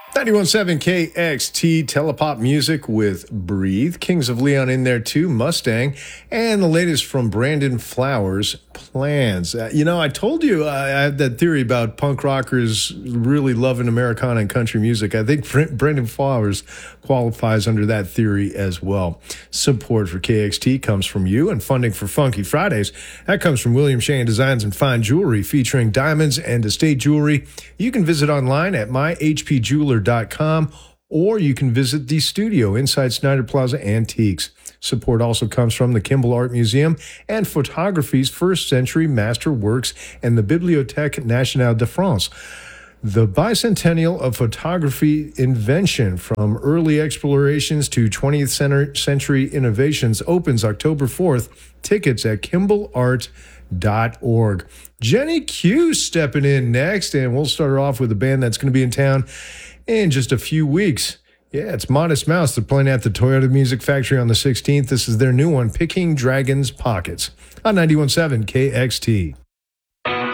91.7 KXT Telepop Music with Breathe. Kings of Leon in there too, Mustang. And the latest from Brandon Flowers, Plans. I told you I have that theory about punk rockers really loving Americana and country music. I think Brandon Flowers qualifies under that theory as well. Support for KXT comes from you, and funding for Funky Fridays, that comes from William Shane Designs and Fine Jewelry, featuring diamonds and estate jewelry. You can visit online at myhpjeweler.com, or you can visit the studio inside Snyder Plaza Antiques. Support also comes from the Kimball Art Museum and Photography's First Century Master Works and the Bibliothèque Nationale de France. The bicentennial of photography invention, from early explorations to 20th century innovations, opens October 4th. Tickets at kimballart.org. Jenny Q stepping in next, and we'll start her off with a band that's going to be in town in just a few weeks. Yeah, it's Modest Mouse. They're playing at the Toyota Music Factory on the 16th. This is their new one, Picking Dragon's Pockets, on 91.7 KXT.